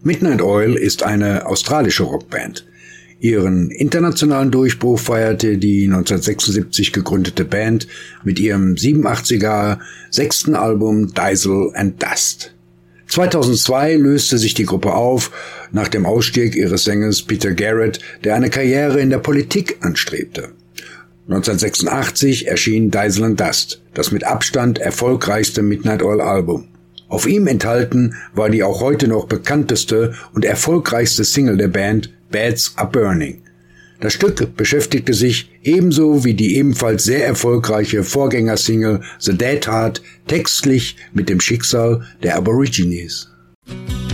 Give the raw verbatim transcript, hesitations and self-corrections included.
Midnight Oil ist eine australische Rockband. Ihren internationalen Durchbruch feierte die neunzehnhundertsechsundsiebzig gegründete Band mit ihrem siebenundachtziger sechsten Album Diesel and Dust. zweitausendzwei löste sich die Gruppe auf, nach dem Ausstieg ihres Sängers Peter Garrett, der eine Karriere in der Politik anstrebte. neunzehnhundertsechsundachtzig erschien Diesel and Dust, das mit Abstand erfolgreichste Midnight Oil Album. Auf ihm enthalten war die auch heute noch bekannteste und erfolgreichste Single der Band, Beds Are Burning. Das Stück beschäftigte sich ebenso wie die ebenfalls sehr erfolgreiche Vorgängersingle The Dead Heart textlich mit dem Schicksal der Aborigines.